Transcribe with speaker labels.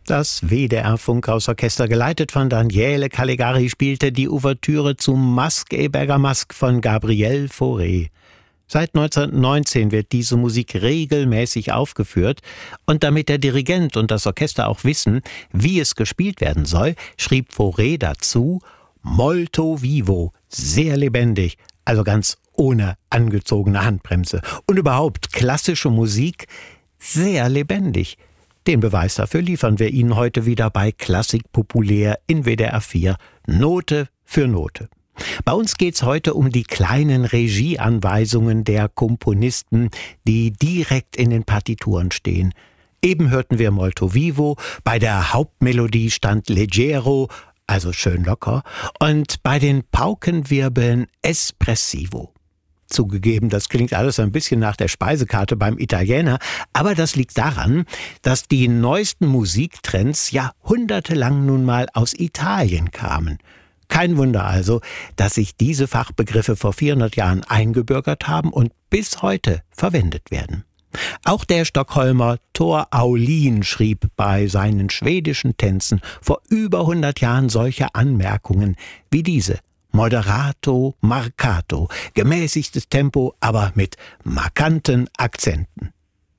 Speaker 1: Das WDR-Funkhausorchester, geleitet von Daniele Calegari, spielte die Ouvertüre zu Masque et Bergamasque von Gabriel Fauré. Seit 1919 wird diese Musik regelmäßig aufgeführt, und damit der Dirigent und das Orchester auch wissen, wie es gespielt werden soll, schrieb Fauré dazu: Molto vivo, sehr lebendig, also ganz ohne angezogene Handbremse. Und überhaupt klassische Musik sehr lebendig. Den Beweis dafür liefern wir Ihnen heute wieder bei Klassik populär in WDR 4, Note für Note. Bei uns geht's heute um die kleinen Regieanweisungen der Komponisten, die direkt in den Partituren stehen. Eben hörten wir Molto vivo, bei der Hauptmelodie stand leggero, also schön locker, und bei den Paukenwirbeln espressivo. Zugegeben, das klingt alles ein bisschen nach der Speisekarte beim Italiener, aber das liegt daran, dass die neuesten Musiktrends jahrhundertelang nun mal aus Italien kamen. Kein Wunder also, dass sich diese Fachbegriffe vor 400 Jahren eingebürgert haben und bis heute verwendet werden. Auch der Stockholmer Tor Aulin schrieb bei seinen schwedischen Tänzen vor über 100 Jahren solche Anmerkungen wie diese: Moderato marcato, gemäßigtes Tempo, aber mit markanten Akzenten.